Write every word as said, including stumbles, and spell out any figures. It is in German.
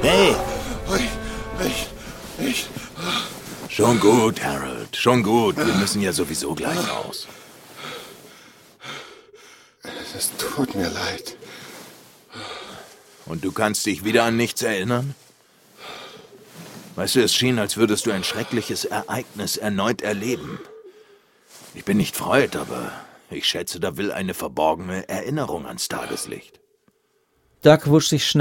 Hey! Ich, ich... Schon gut, Harold, schon gut. Wir müssen ja sowieso gleich raus. Es tut mir leid. Und du kannst dich wieder an nichts erinnern? Weißt du, es schien, als würdest du ein schreckliches Ereignis erneut erleben. Ich bin nicht Freud, aber ich schätze, da will eine verborgene Erinnerung ans Tageslicht. Doug wusch sich schnell